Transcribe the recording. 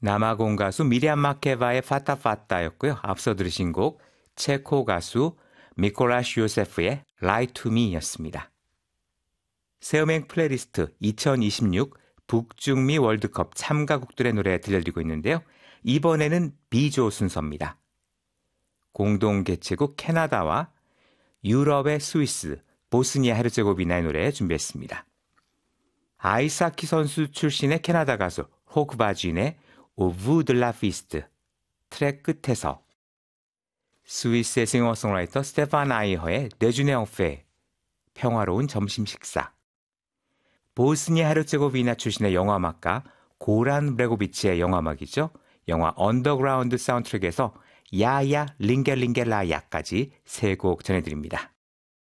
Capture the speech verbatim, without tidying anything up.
남아공 가수 미리암 마케바의 파타파타였고요. 앞서 들으신 곡 체코 가수 미콜라시 요세프의 Lie to Me였습니다. 새음악 플레이리스트 이천이십육 북중미 월드컵 참가국들의 노래 들려드리고 있는데요. 이번에는 B조 순서입니다. 공동 개최국 캐나다와 유럽의 스위스, 보스니아 헤르체고비나의 노래 준비했습니다. 아이스하키 선수 출신의 캐나다 가수 호크 바진의 Au bout de la piste 트랙 끝에서, 스위스의 싱어송라이터 스테판 아이허의 데주네 옹페 평화로운 점심 식사, 보스니아 헤르체고비나 출신의 영화음악가 고란 브레고비치의 영화음악이죠. 영화 언더그라운드 사운드트랙에서 야야 링겔링겔라야까지 세 곡 전해드립니다.